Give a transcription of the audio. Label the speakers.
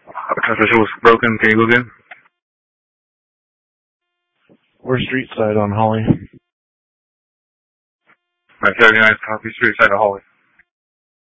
Speaker 1: Transmission was broken. Can you go again?
Speaker 2: We're street side on Holly.
Speaker 1: 979 copy, street side of Holly.